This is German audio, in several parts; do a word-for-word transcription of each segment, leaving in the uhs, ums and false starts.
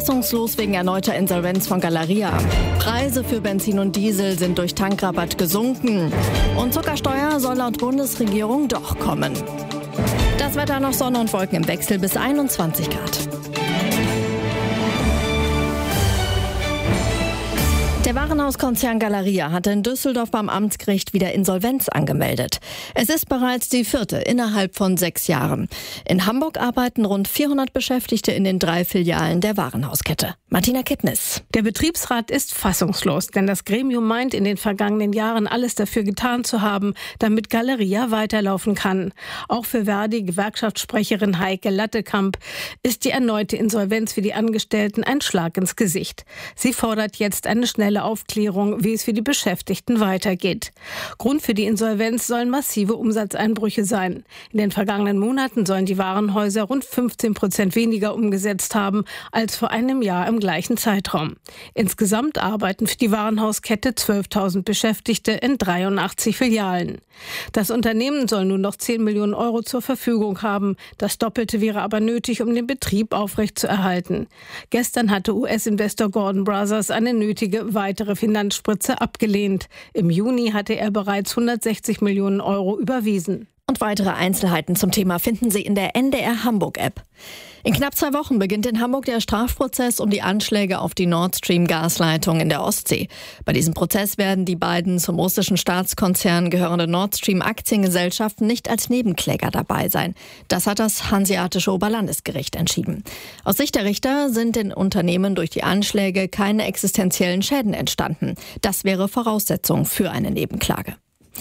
fassungslos wegen erneuter Insolvenz von Galeria. Preise für Benzin und Diesel sind durch Tankrabatt gesunken. Und Zuckersteuer soll laut Bundesregierung doch kommen. Das Wetter noch Sonne und Wolken im Wechsel bis einundzwanzig Grad. Der Warenhauskonzern Galeria hatte in Düsseldorf beim Amtsgericht wieder Insolvenz angemeldet. Es ist bereits die vierte innerhalb von sechs Jahren. In Hamburg arbeiten rund vierhundert Beschäftigte in den drei Filialen der Warenhauskette. Martina Kittnis. Der Betriebsrat ist fassungslos, denn das Gremium meint, in den vergangenen Jahren alles dafür getan zu haben, damit Galeria weiterlaufen kann. Auch für Verdi Gewerkschaftssprecherin Heike Lattekamp ist die erneute Insolvenz für die Angestellten ein Schlag ins Gesicht. Sie fordert jetzt eine schnelle Aufklärung, wie es für die Beschäftigten weitergeht. Grund für die Insolvenz sollen massive Umsatzeinbrüche sein. In den vergangenen Monaten sollen die Warenhäuser rund fünfzehn Prozent weniger umgesetzt haben als vor einem Jahr im gleichen Zeitraum. Insgesamt arbeiten für die Warenhauskette zwölftausend Beschäftigte in dreiundachtzig Filialen. Das Unternehmen soll nun noch zehn Millionen Euro zur Verfügung haben. Das Doppelte wäre aber nötig, um den Betrieb aufrechtzuerhalten. Gestern hatte U S-Investor Gordon Brothers eine nötige weitere Finanzspritze abgelehnt. Im Juni hatte er bereits hundertsechzig Millionen Euro überwiesen. Und weitere Einzelheiten zum Thema finden Sie in der N D R Hamburg-App. In knapp zwei Wochen beginnt in Hamburg der Strafprozess um die Anschläge auf die Nord Stream-Gasleitung in der Ostsee. Bei diesem Prozess werden die beiden zum russischen Staatskonzern gehörenden Nord Stream-Aktiengesellschaften nicht als Nebenkläger dabei sein. Das hat das Hanseatische Oberlandesgericht entschieden. Aus Sicht der Richter sind den Unternehmen durch die Anschläge keine existenziellen Schäden entstanden. Das wäre Voraussetzung für eine Nebenklage.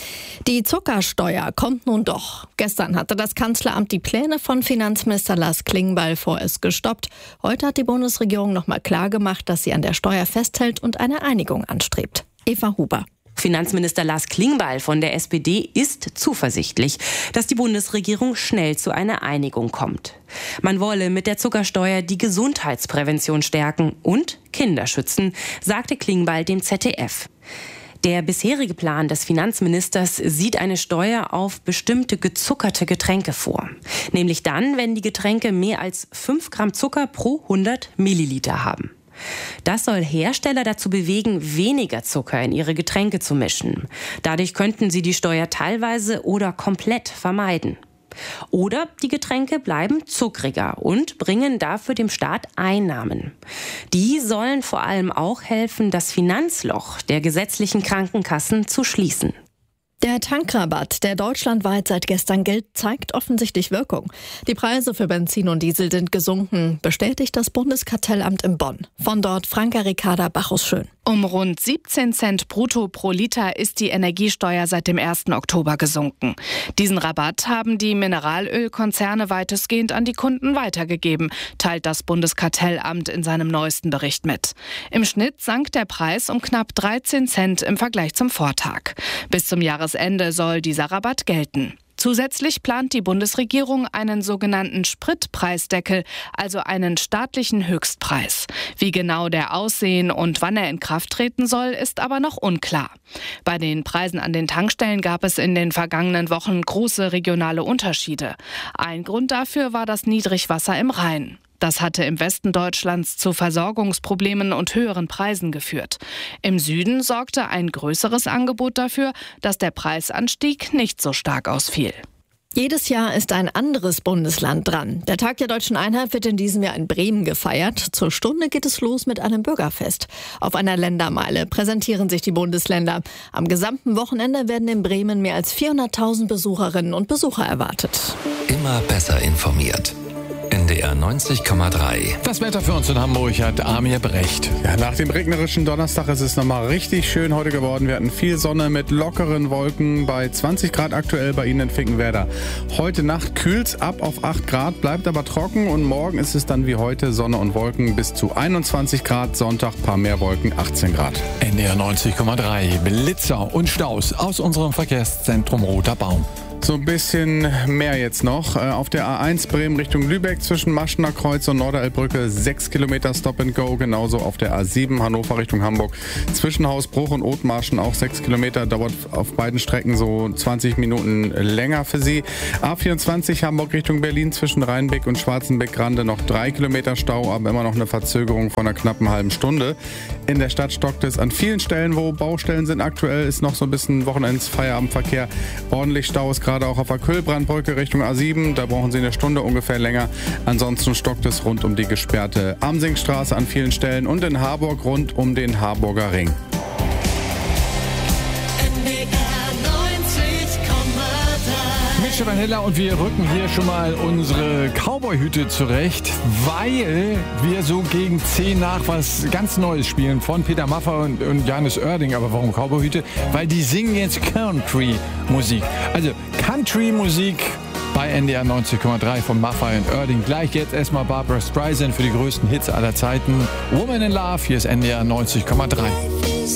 Die Zuckersteuer kommt nun doch. Gestern hatte das Kanzleramt die Pläne von Finanzminister Lars Klingbeil vorerst gestoppt. Heute hat die Bundesregierung nochmal klargemacht, dass sie an der Steuer festhält und eine Einigung anstrebt. Eva Huber. Finanzminister Lars Klingbeil von der S P D ist zuversichtlich, dass die Bundesregierung schnell zu einer Einigung kommt. Man wolle mit der Zuckersteuer die Gesundheitsprävention stärken und Kinder schützen, sagte Klingbeil dem Z D F. Der bisherige Plan des Finanzministers sieht eine Steuer auf bestimmte gezuckerte Getränke vor. Nämlich dann, wenn die Getränke mehr als fünf Gramm Zucker pro hundert Milliliter haben. Das soll Hersteller dazu bewegen, weniger Zucker in ihre Getränke zu mischen. Dadurch könnten sie die Steuer teilweise oder komplett vermeiden. Oder die Getränke bleiben zuckriger und bringen dafür dem Staat Einnahmen. Die sollen vor allem auch helfen, das Finanzloch der gesetzlichen Krankenkassen zu schließen. Der Tankrabatt, der deutschlandweit seit gestern gilt, zeigt offensichtlich Wirkung. Die Preise für Benzin und Diesel sind gesunken, bestätigt das Bundeskartellamt in Bonn. Von dort Franka Ricarda Bachus-Schön. Um rund siebzehn Cent brutto pro Liter ist die Energiesteuer seit dem ersten Oktober gesunken. Diesen Rabatt haben die Mineralölkonzerne weitestgehend an die Kunden weitergegeben, teilt das Bundeskartellamt in seinem neuesten Bericht mit. Im Schnitt sank der Preis um knapp dreizehn Cent im Vergleich zum Vortag. Bis zum Jahresende soll dieser Rabatt gelten. Zusätzlich plant die Bundesregierung einen sogenannten Spritpreisdeckel, also einen staatlichen Höchstpreis. Wie genau der aussehen und wann er in Kraft treten soll, ist aber noch unklar. Bei den Preisen an den Tankstellen gab es in den vergangenen Wochen große regionale Unterschiede. Ein Grund dafür war das Niedrigwasser im Rhein. Das hatte im Westen Deutschlands zu Versorgungsproblemen und höheren Preisen geführt. Im Süden sorgte ein größeres Angebot dafür, dass der Preisanstieg nicht so stark ausfiel. Jedes Jahr ist ein anderes Bundesland dran. Der Tag der Deutschen Einheit wird in diesem Jahr in Bremen gefeiert. Zur Stunde geht es los mit einem Bürgerfest. Auf einer Ländermeile präsentieren sich die Bundesländer. Am gesamten Wochenende werden in Bremen mehr als vierhunderttausend Besucherinnen und Besucher erwartet. Immer besser informiert. N D R neunzig Komma drei. Das Wetter für uns in Hamburg hat Amir Brecht. Ja, nach dem regnerischen Donnerstag ist es nochmal richtig schön heute geworden. Wir hatten viel Sonne mit lockeren Wolken bei zwanzig Grad aktuell bei Ihnen in Finkenwerder. Heute Nacht kühlt's ab auf acht Grad, bleibt aber trocken und morgen ist es dann wie heute Sonne und Wolken bis zu einundzwanzig Grad. Sonntag paar mehr Wolken, achtzehn Grad. N D R neunzig Komma drei. Blitzer und Staus aus unserem Verkehrszentrum Roter Baum. So ein bisschen mehr jetzt noch. Auf der A eins Bremen Richtung Lübeck zwischen Maschener Kreuz und Norderelbbrücke sechs Kilometer Stop and Go. Genauso auf der A sieben Hannover Richtung Hamburg zwischen Hausbruch und Othmarschen auch sechs Kilometer. Dauert auf beiden Strecken so zwanzig Minuten länger für Sie. A vierundzwanzig Hamburg Richtung Berlin zwischen Rheinbeck und Schwarzenbeck-Grande noch drei Kilometer Stau, aber immer noch eine Verzögerung von einer knappen halben Stunde. In der Stadt stockt es an vielen Stellen, wo Baustellen sind. Aktuell ist noch so ein bisschen Wochenends-Feierabendverkehr. Ordentlich Stau ist gerade auch auf der Kühlbrandbrücke Richtung A sieben. Da brauchen Sie eine Stunde ungefähr länger. Ansonsten stockt es rund um die gesperrte Amsingstraße an vielen Stellen und in Harburg rund um den Harburger Ring. Mit Stefan Hiller und wir rücken hier schon mal unsere Cowboy-Hüte zurecht, weil wir so gegen zehn nach was ganz Neues spielen von Peter Maffay und, und Janis Oerding. Aber warum Cowboy-Hüte? Weil die singen jetzt Country-Musik. Also Country-Musik bei N D R neunzig Komma drei von Maffay und Oerding. Gleich jetzt erstmal Barbra Streisand für die größten Hits aller Zeiten. Woman in Love, hier ist N D R neunzig Komma drei.